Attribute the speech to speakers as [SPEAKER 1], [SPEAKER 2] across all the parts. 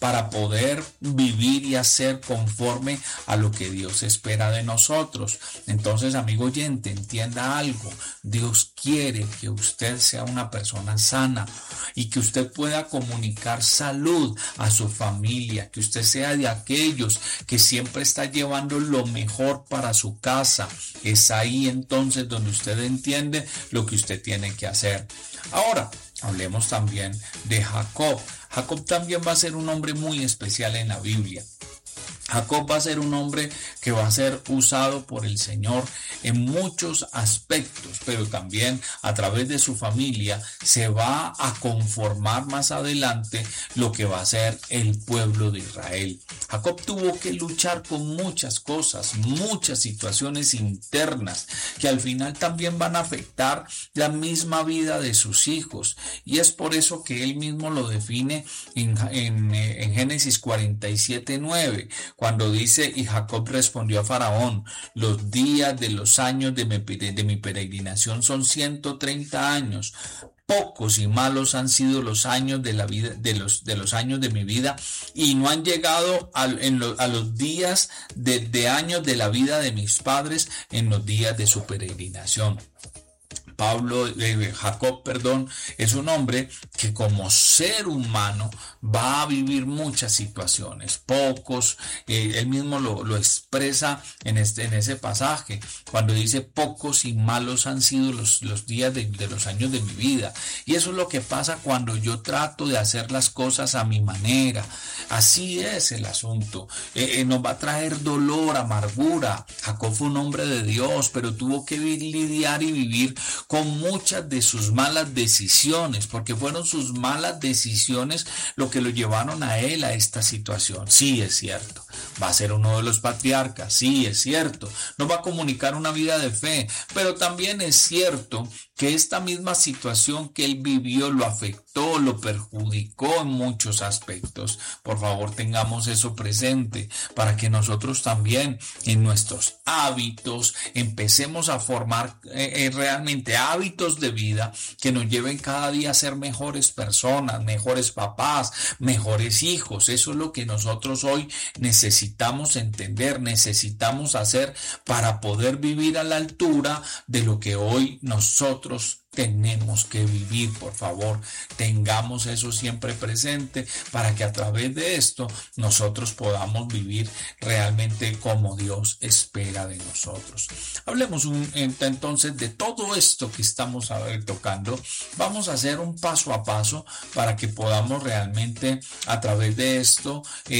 [SPEAKER 1] para poder vivir y hacer conforme a lo que Dios espera de nosotros. Entonces, amigo oyente, entienda algo. Dios quiere que usted sea una persona sana y que usted pueda comunicar salud a su familia, que usted sea de aquellos que siempre está llevando lo mejor para su casa. Es ahí entonces donde usted entiende lo que usted tiene que hacer. Ahora, hablemos también de Jacob. Jacob también va a ser un hombre muy especial en la Biblia. Jacob va a ser un hombre que va a ser usado por el Señor en muchos aspectos, pero también a través de su familia se va a conformar más adelante lo que va a ser el pueblo de Israel. Jacob tuvo que luchar con muchas cosas, muchas situaciones internas que al final también van a afectar la misma vida de sus hijos, y es por eso que él mismo lo define en Génesis 47:9. Cuando dice: y Jacob respondió a Faraón: los días de los años de mi peregrinación son 130 años. Pocos y malos han sido los años de la vida, de los años de mi vida, y no han llegado a los días de años de la vida de mis padres en los días de su peregrinación. Jacob, es un hombre que como ser humano va a vivir muchas situaciones. Pocos, él mismo lo expresa en ese pasaje, cuando dice: pocos y malos han sido los días de los años de mi vida. Y eso es lo que pasa cuando yo trato de hacer las cosas a mi manera. Así es el asunto. Nos va a traer dolor, amargura. Jacob fue un hombre de Dios, pero tuvo que lidiar y vivir con muchas de sus malas decisiones, porque fueron sus malas decisiones lo que lo llevaron a él a esta situación. Sí, es cierto, va a ser uno de los patriarcas, sí, es cierto, no va a comunicar una vida de fe, pero también es cierto que esta misma situación que él vivió lo afectó, lo perjudicó en muchos aspectos. Por favor, tengamos eso presente para que nosotros también en nuestros hábitos empecemos a formar realmente hábitos de vida que nos lleven cada día a ser mejores personas, mejores papás, mejores hijos. Eso es lo que nosotros hoy necesitamos entender, necesitamos hacer para poder vivir a la altura de lo que hoy nosotros tenemos que vivir. Por favor, tengamos eso siempre presente para que a través de esto nosotros podamos vivir realmente como Dios espera de nosotros. Hablemos entonces de todo esto que estamos tocando. Vamos a hacer un paso a paso para que podamos realmente a través de esto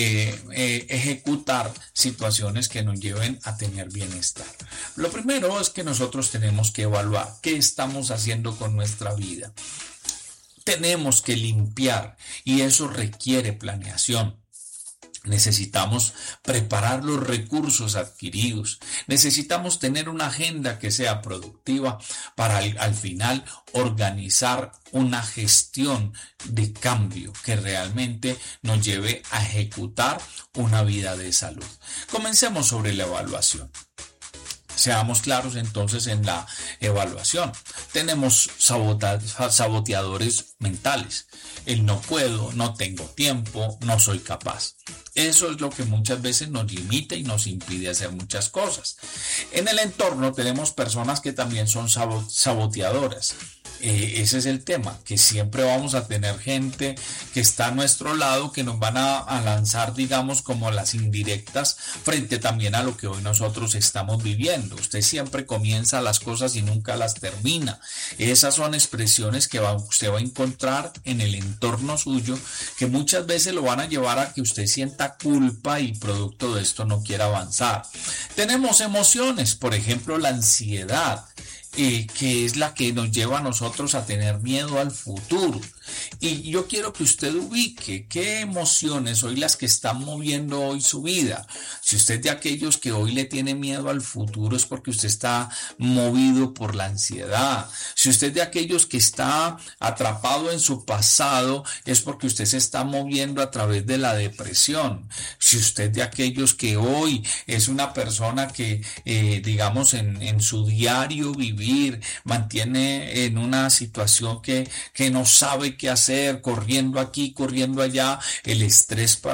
[SPEAKER 1] ejecutar situaciones que nos lleven a tener bienestar. Lo primero es que nosotros tenemos que evaluar qué estamos haciendo con nuestra vida. Tenemos que limpiar y eso requiere planeación. Necesitamos preparar los recursos adquiridos. Necesitamos tener una agenda que sea productiva para al final organizar una gestión de cambio que realmente nos lleve a ejecutar una vida de salud. Comencemos sobre la evaluación. Seamos claros entonces en la evaluación. Tenemos saboteadores mentales. El no puedo, no tengo tiempo, no soy capaz. Eso es lo que muchas veces nos limita y nos impide hacer muchas cosas. En el entorno tenemos personas que también son saboteadoras. Ese es el tema, que siempre vamos a tener gente que está a nuestro lado, que nos van a lanzar, digamos, como las indirectas frente también a lo que hoy nosotros estamos viviendo. Usted siempre comienza las cosas y nunca las termina. Esas son expresiones que usted va a encontrar en el entorno suyo, que muchas veces lo van a llevar a que usted sienta culpa y producto de esto no quiera avanzar. Tenemos emociones, por ejemplo, la ansiedad. Que es la que nos lleva a nosotros a tener miedo al futuro. Y yo quiero que usted ubique qué emociones hoy las que están moviendo hoy su vida. Si usted es de aquellos que hoy le tiene miedo al futuro, es porque usted está movido por la ansiedad. Si usted es de aquellos que está atrapado en su pasado, es porque usted se está moviendo a través de la depresión. Si usted es de aquellos que hoy es una persona que, digamos, en su diario vivir, mantiene en una situación que no sabe qué hacer, corriendo aquí, corriendo allá, el estrés